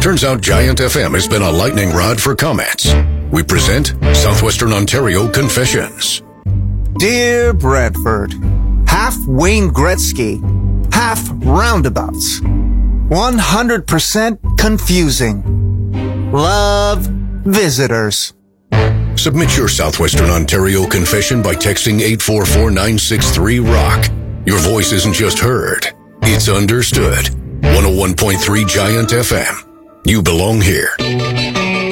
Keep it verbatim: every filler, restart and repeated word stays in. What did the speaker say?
Turns out Giant F M has been a lightning rod for comments. We present Southwestern Ontario Confessions. Dear Brantford, half Wayne Gretzky, half roundabouts. one hundred percent confusing. Love visitors. Submit your Southwestern Ontario confession by texting eight four four nine six three ROCK. Your voice isn't just heard, it's understood. one oh one point three Giant F M. You belong here.